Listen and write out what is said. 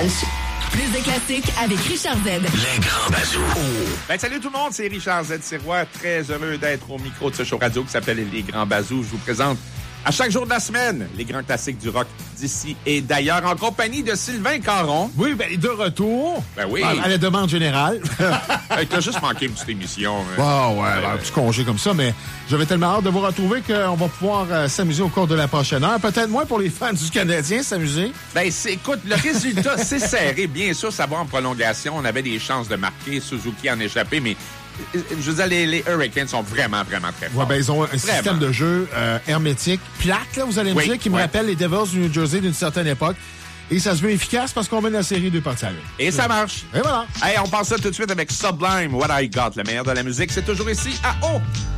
Punch. Plus de classiques avec Richard Z. Les grands bazous. Salut tout le monde, c'est Richard Z. Sirois. Très heureux d'être au micro de ce show radio qui s'appelle Les grands bazous. Je vous présente à chaque jour de la semaine les grands classiques du rock d'ici et d'ailleurs en compagnie de Sylvain Caron. Oui, de retour. Ben oui. À la demande générale. T'as juste manqué une petite émission. Un petit congé comme ça, mais j'avais tellement hâte de vous retrouver qu'on va pouvoir s'amuser au cours de la prochaine heure. Peut-être moins pour les fans du Canadien, s'amuser. Écoute, le résultat, c'est serré. Bien sûr, ça va en prolongation. On avait des chances de marquer. Suzuki en échappé, mais je veux dire, les Hurricanes sont vraiment, vraiment très forts. Ouais, ils ont un système de jeu hermétique, plate, là, vous allez me dire, qui me rappelle les Devils du New Jersey d'une certaine époque. Et ça se veut efficace parce qu'on mène la série 2 parties à l'une. Et ça marche. Et voilà. Hey, on passe ça tout de suite avec Sublime, What I Got. Le meilleur de la musique, c'est toujours ici à